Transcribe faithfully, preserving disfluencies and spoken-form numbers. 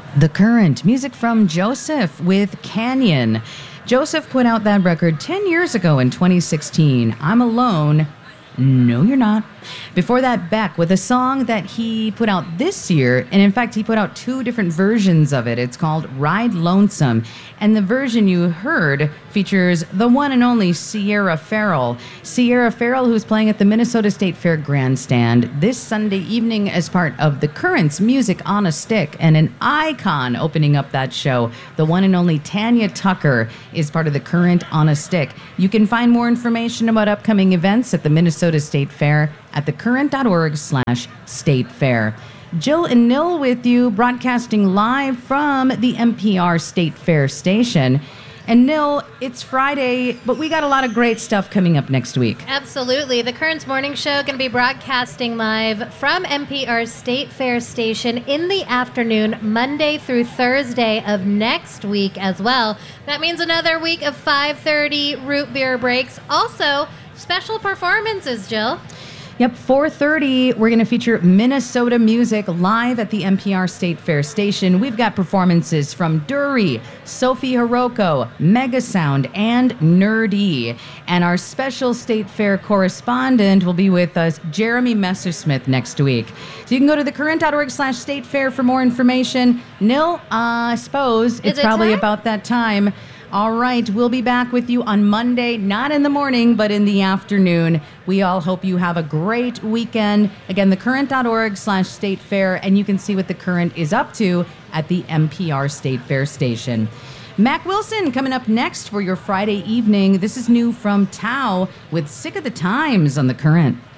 The Current, music from Joseph with Canyon. Joseph put out that record ten years ago in twenty sixteen. I'm Alone. No, you're not. Before that, Beck with a song that he put out this year. And in fact, he put out two different versions of it. It's called Ride Lonesome. And the version you heard features the one and only Sierra Farrell. Sierra Farrell, who's playing at the Minnesota State Fair Grandstand this Sunday evening as part of The Current's Music on a Stick. And an icon opening up that show, the one and only Tanya Tucker, is part of The Current on a Stick. You can find more information about upcoming events at the Minnesota State Fair at thecurrent.org slash state fair. Jill and Nil with you, broadcasting live from the N P R State Fair station. And Nil, it's Friday, but we got a lot of great stuff coming up next week. Absolutely. The Current's Morning Show going to be broadcasting live from N P R's State Fair station in the afternoon, Monday through Thursday of next week as well. That means another week of five thirty root beer breaks. Also, special performances, Jill. Yep, four thirty, we're going to feature Minnesota music live at the N P R State Fair station. We've got performances from Dury, Sophie Hiroko, Mega Sound, and Nerdy. And our special State Fair correspondent will be with us, Jeremy Messersmith, next week. So you can go to thecurrent.org slash state fair for more information. Nil, uh, I suppose it's it probably time? about that time. All right, we'll be back with you on Monday, not in the morning, but in the afternoon. We all hope you have a great weekend. Again, thecurrent.org slash state fair, and you can see what The Current is up to at the N P R State Fair station. Mac Wilson coming up next for your Friday evening. This is new from Tao with Sick of the Times on The Current.